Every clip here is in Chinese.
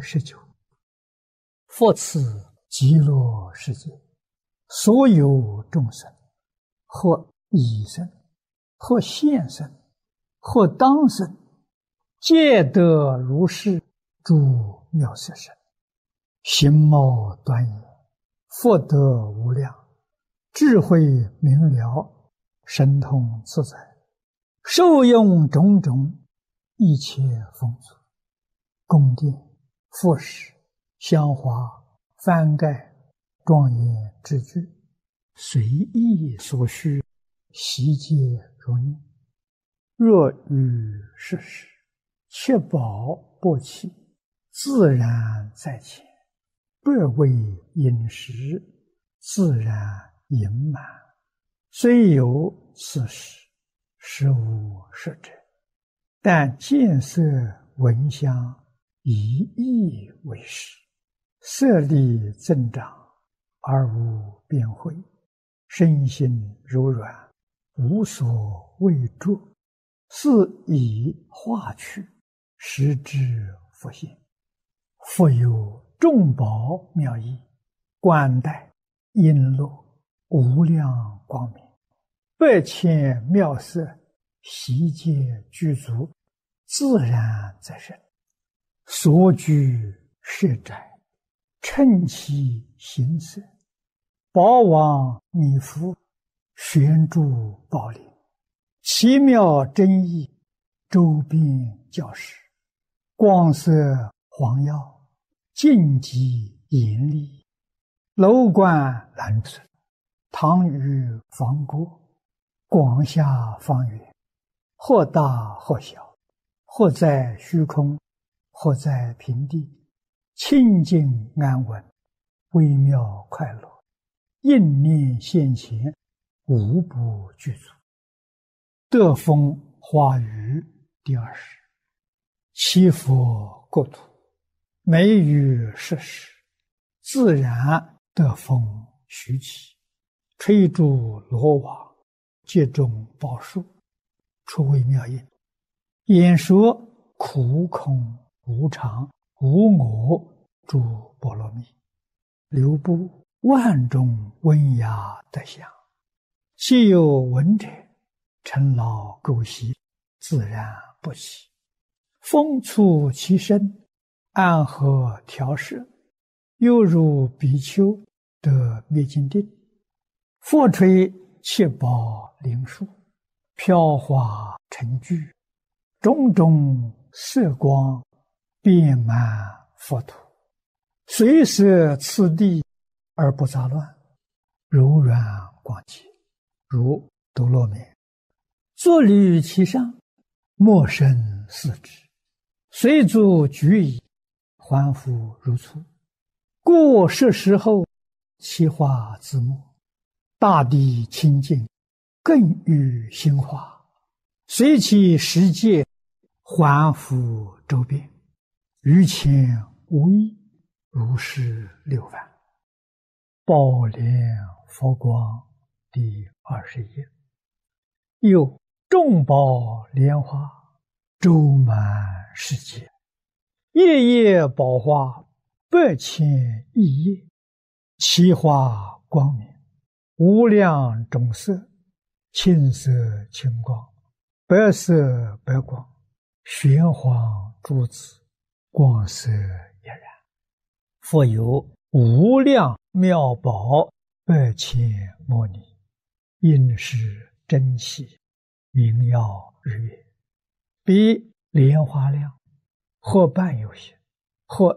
19。佛赐极乐世界所有众生，或已生，或现生，或当生，皆得如是诸妙色身，形貌端严，福德无量，智慧明了，神通自在，受用种种一切丰足，宫殿、服饰、香花、幡盖、庄严之具，随意所需，悉皆如念。若遇世事，确保不弃，自然在前，不为饮食，自然盈满。虽有此事，实无实者，但见色闻香，一意为实，色力增长，而无边慧，身心柔软，无所畏著，是以化去，实之复现。复有众宝妙义，冠带璎珞，无量光明，百千妙色，悉皆具足，自然在身。所居舍宅，称其形色，宝王弥覆，悬诸宝林，奇妙真义，周边教室，光色黄耀，净极严厉，楼观蓝色，堂宇方郭，广厦方圆，或大或小，或在虚空，或在平地，清净安稳，微妙快乐，应念现前，无不具足。德风华语第20。七佛国土，美于世事，自然德风徐起，吹诸罗网，接种宝树，出微妙音，演说苦空无常无我诸波罗蜜，流布万种温雅德相，既有闻者，尘劳垢习，自然不起。风促其身，安和调摄，犹如比丘得灭尽定。佛吹七宝灵树，飘华成聚，种种色光，遍满佛土，随摄次第而不杂乱，柔软广洁，如多罗面。坐立其上，莫生四肢，随足举矣，还复如初。过世时后，其化自没，大地清净，更与心化，随其世界，还复周遍，于前无异，如是六番。宝莲佛光第20页。又众宝莲花，周满世界，夜夜宝花，100千亿叶，其花光明，无量种色，青色青光，白色白光，玄黄珠子，光色俨然。复有无量妙宝，100千摩尼，应是珍稀，明耀日月，比莲花量，或半有限，或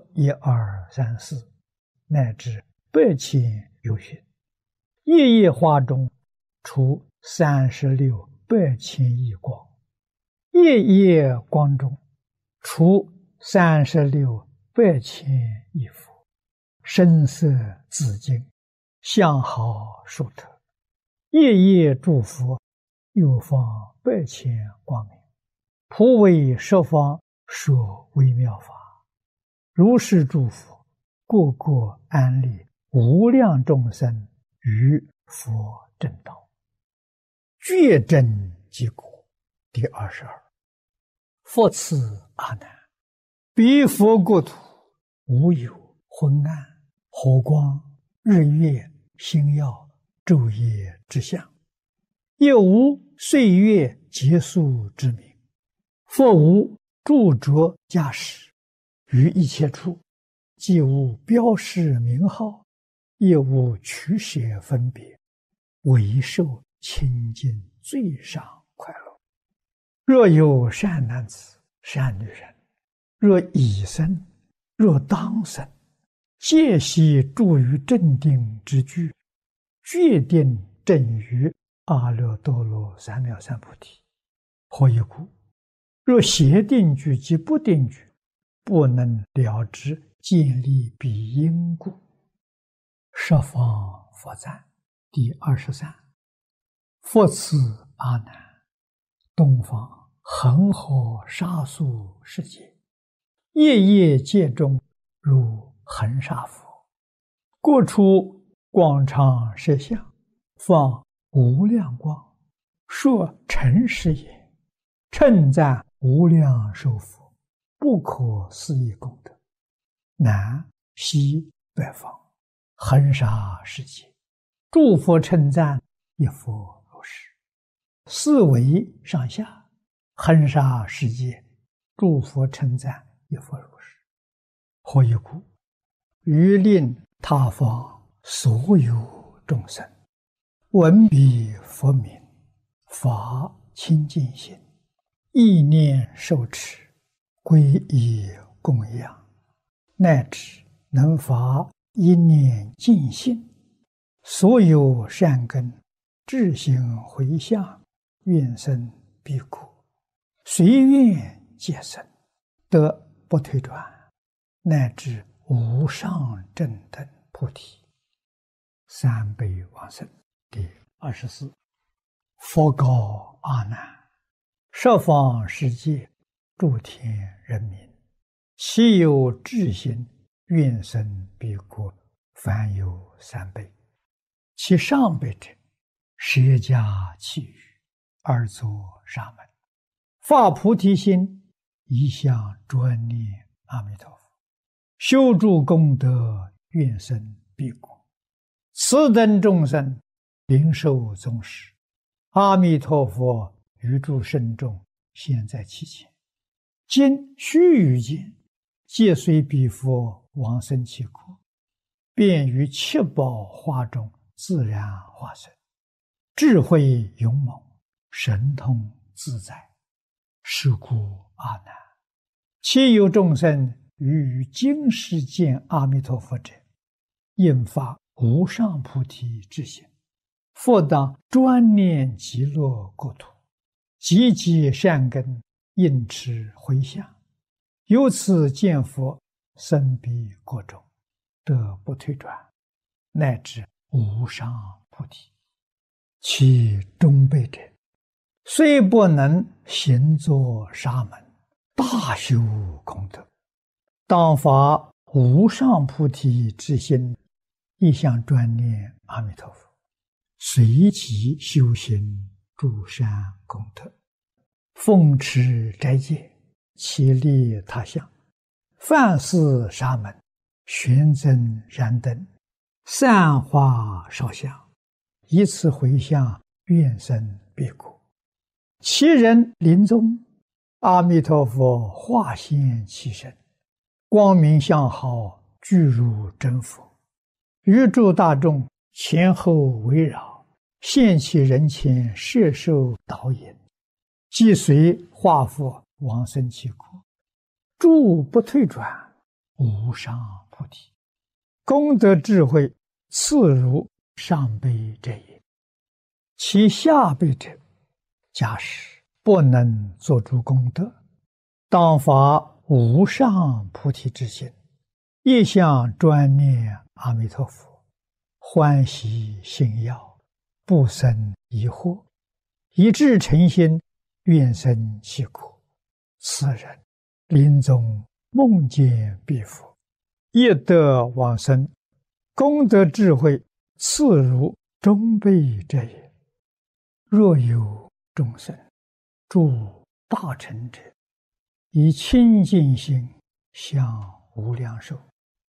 1、2、3、4，乃至100千有限。夜夜花中，出36百千亿光，夜夜光中，出36百千亿佛，声色紫金，相好殊特，夜夜诸佛，又放100千光明，普为十方说微妙法。如是诸佛，个个安立无量众生于佛正道，觉真结果第22。佛赐阿难，彼佛国土无有昏暗、火光、日月、星耀、昼夜之相，也无岁月结束之名。复无著着驾驶，于一切处，既无标示名号，也无取舍分别，唯受清净最上快乐。若有善男子、善女人，若已生，若当生，皆悉住于正定之具，决定正于阿耨多罗三藐三菩提。何以故？若邪定具及不定具，不能了知建立彼因故。十方佛赞第23。复次阿难，东方恒河沙数世界，夜夜界中如恒沙佛，各处广长舌相，放无量光，说诚实也，称赞无量寿佛，不可思议功德。南西北方恒沙世界，诸佛称赞一佛如是。四维上下恒沙世界，诸佛称赞一佛如是。何以故？于令他方所有众生闻彼佛名，发清净心，意念受持，皈依供养，乃至能发一念净心，所有善根智行回向，愿生彼国，随愿皆生，得不退转，乃至无上正等菩提。三辈往生第24。佛告阿难：十方世界诸天人民，其有智心愿生彼国，凡有3辈。其上辈者，舍家弃语，而作沙门，发菩提心，一向专念阿弥陀佛，修诸功德，愿生彼国。此等众生灵受宗师，阿弥陀佛于诸圣众现在其前，今须臾间，皆随彼佛往生其国，便于七宝花中自然化身，智慧勇猛，神通自在。是故阿难，其有众生于今世见阿弥陀佛者，应发无上菩提之心，复当专念极乐国土，积集善根，应持回向，由此见佛，生彼国中，得不退转，乃至无上菩提。其中辈者，虽不能行作沙门，大修功德，当发无上菩提之心，一向专念阿弥陀佛，随即修行诸善功德，奉持斋戒，其利他相，饭施沙门，玄增燃灯，散花烧香，以此回向，愿生彼国。其人临终，阿弥陀佛化现其身，光明相好，具如真佛，于诸大众前后围绕，现其人前，摄受导引，即随化佛往生其国，诸不退转，无上菩提。功德智慧次如上辈者也。其下辈者，假使不能作诸功德，当发无上菩提之心，一向专念阿弥陀佛，欢喜信要，不生疑惑，以至诚心，愿生其国。此人临终梦见彼佛，亦得往生，功德智慧次如中辈者也。若有众生诸大乘者，以清净心向无量寿，